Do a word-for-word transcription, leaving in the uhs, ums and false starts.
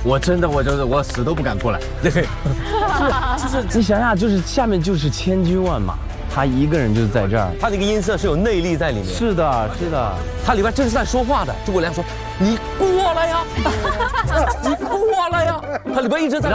我真的我就是我死都不敢过来。 对，是就是你想想，就是下面就是千军万马，他一个人就是在这儿。 他这个音色是有内力在里面。 是的，是的， 他里边真是在说话的。诸葛亮说：“你过来呀，你过来呀。”他里边一直在。